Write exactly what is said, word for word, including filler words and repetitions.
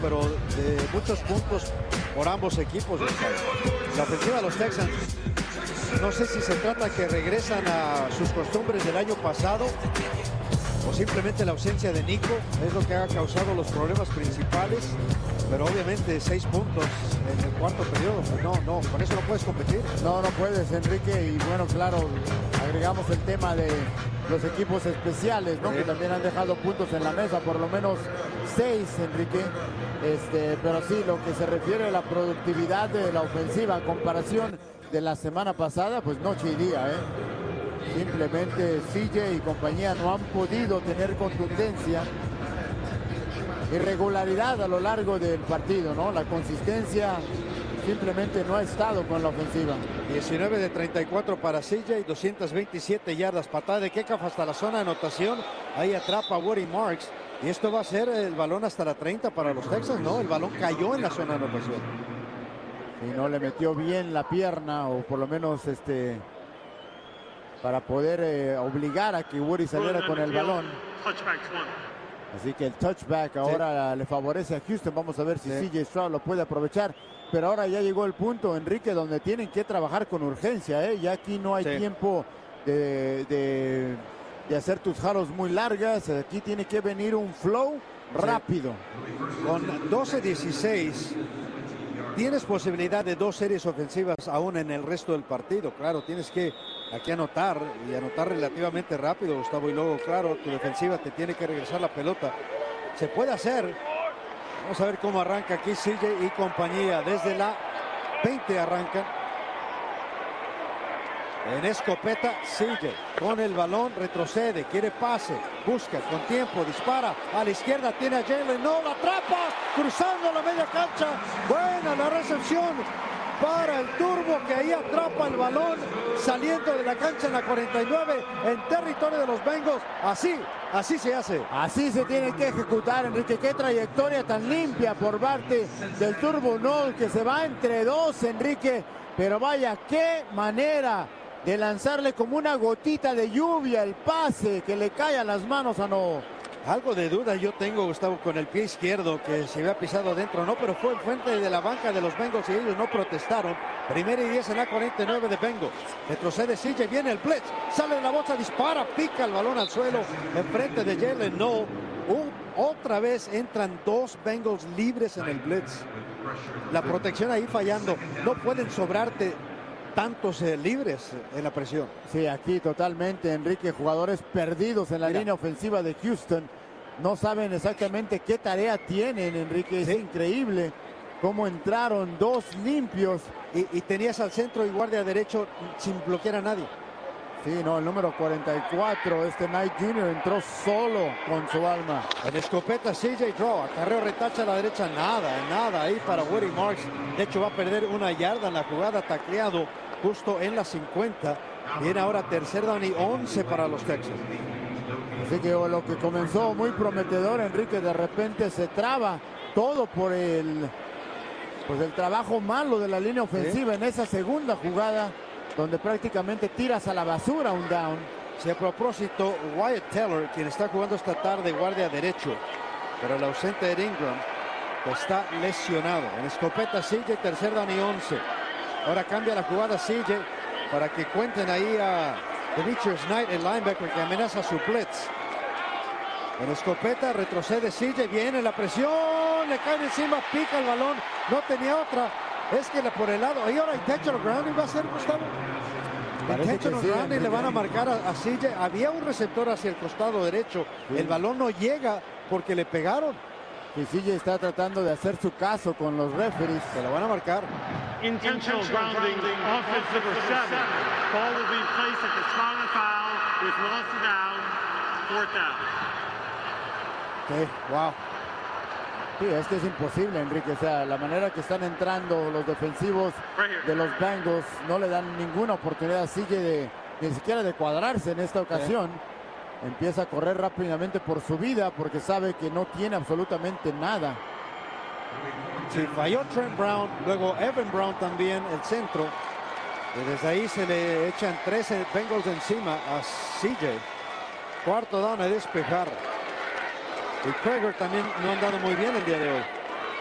pero de muchos puntos por ambos equipos. La ofensiva de los Texans, no sé si se trata que regresan a sus costumbres del año pasado o simplemente la ausencia de Nico es lo que ha causado los problemas principales, pero obviamente seis puntos en el cuarto periodo, pues no, no, con eso no puedes competir. No, no puedes, Enrique, y bueno, claro, agregamos el tema de los equipos especiales, ¿no? Sí. Que también han dejado puntos en la mesa, por lo menos seis, Enrique. Este, pero sí, lo que se refiere a la productividad de la ofensiva a comparación de la semana pasada, pues noche y día, ¿eh? Simplemente C J y compañía no han podido tener contundencia y regularidad a lo largo del partido, ¿no? La consistencia simplemente no ha estado con la ofensiva. diecinueve de treinta y cuatro para C J, doscientas veintisiete yardas, patada de kickoff hasta la zona de anotación. Ahí atrapa a Woody Marks. Y esto va a ser el balón hasta la treinta para los Texans, ¿no? El balón cayó en la zona de anotación. Y no le metió bien la pierna, o por lo menos este para poder eh, obligar a que Woody saliera con el balón. Así que el touchback ahora sí le favorece a Houston. Vamos a ver si sí. C J Stroud lo puede aprovechar. Pero ahora ya llegó el punto, Enrique, donde tienen que trabajar con urgencia, ¿eh? Ya aquí no hay sí. tiempo de... de de hacer tus jaros muy largas. Aquí tiene que venir un flow rápido. Sí. Con doce dieciséis tienes posibilidad de dos series ofensivas aún en el resto del partido. Claro, tienes que aquí anotar y anotar relativamente rápido, Gustavo, y luego claro, tu defensiva te tiene que regresar la pelota. Se puede hacer. Vamos a ver cómo arranca aquí C J y compañía. Desde la veinte arrancan. En escopeta, C J con el balón, retrocede, quiere pase, busca con tiempo, dispara a la izquierda, tiene a Jalen, no, la atrapa, cruzando la media cancha. Buena la recepción para el Turbo, que ahí atrapa el balón, saliendo de la cancha en la cuarenta y nueve, en territorio de los Bengals. Así, así se hace. Así se tiene que ejecutar, Enrique. Qué trayectoria tan limpia por parte del Turbo Knoll, que se va entre dos, Enrique. Pero vaya, qué manera de lanzarle como una gotita de lluvia el pase que le cae a las manos a no. Algo de duda yo tengo, Gustavo, con el pie izquierdo, que se había pisado adentro, no, pero fue el frente de la banca de los Bengals y ellos no protestaron. Primera y diez en la cuarenta y nueve de Bengals. Retrocede C J, viene el blitz, sale de la bolsa, dispara, pica el balón al suelo, enfrente de Jalen, no. Uh, otra vez entran dos Bengals libres en el blitz. La protección ahí fallando, no pueden sobrarte tantos eh, libres en la presión. Sí, aquí totalmente, Enrique, jugadores perdidos en la Mira. línea ofensiva de Houston. No saben exactamente qué tarea tienen, Enrique. Es sí. increíble cómo entraron dos limpios. Y, y tenías al centro y guardia derecho sin bloquear a nadie. Sí, no, el número cuarenta y cuatro, este Knight junior entró solo con su alma. En escopeta C J Draw, acarreo, retacha a la derecha, nada, nada ahí para Woody Marks. De hecho va a perder una yarda en la jugada, tacleado justo en la cincuenta. Viene ahora tercer down y once para los Texans. Así que lo que comenzó muy prometedor, Enrique, de repente se traba todo por el, pues el trabajo malo de la línea ofensiva, ¿sí?, en esa segunda jugada, donde prácticamente tiras a la basura un down. Si a propósito, Wyatt Teller, quien está jugando esta tarde guardia derecho, pero el ausente de Ingram está lesionado. En escopeta C J, tercer down y once. Ahora cambia la jugada C J para que cuenten ahí a Demetrius Knight, el linebacker que amenaza su blitz. En escopeta retrocede C J, viene la presión, le cae encima, pica el balón, no tenía otra. Es que por el lado, ahí ahora intentional grounding va a ser, Gustavo. Intentional sí, grounding le van a marcar a, a C J. Había un receptor hacia el costado derecho. Sí. El balón no llega porque le pegaron. Y C J está tratando de hacer su caso con los referees. Se lo van a marcar. Intentional grounding, offensive number seven. Ball will be placed at the spot of foul with loss of down, fourth down. Sí, wow. Sí, es que es imposible, Enrique. O sea, la manera que están entrando los defensivos de los Bengals no le dan ninguna oportunidad a C J de ni siquiera de cuadrarse en esta ocasión. Sí. Empieza a correr rápidamente por su vida porque sabe que no tiene absolutamente nada. Sí, falló Trent Brown, luego Evan Brown también, el centro. Y desde ahí se le echan trece Bengals encima a C J. Cuarto down a despejar. Y Krager también no ha andado muy bien el día de hoy.